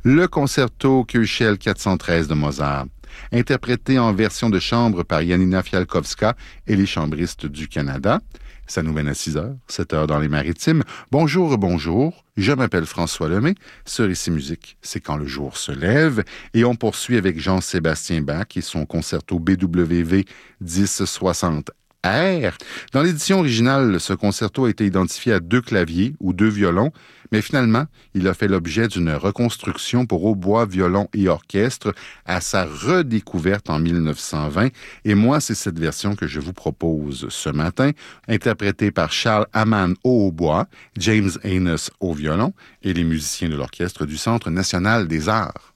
le concerto Köchel 413 de Mozart, interprété en version de chambre par Janina Fialkowska et les chambristes du Canada. Ça nous mène à 6h, 7h dans les Maritimes. Bonjour, je m'appelle François Lemay. Sur Ici Musique, c'est quand le jour se lève. Et on poursuit avec Jean-Sébastien Bach et son concerto BWV 1060 R. Dans l'édition originale, ce concerto a été identifié à 2 claviers ou 2 violons, mais finalement, il a fait l'objet d'une reconstruction pour hautbois, violon et orchestre à sa redécouverte en 1920. Et moi, c'est cette version que je vous propose ce matin, interprétée par Charles Hamann au hautbois, James Haynes au violon et les musiciens de l'Orchestre du Centre national des arts.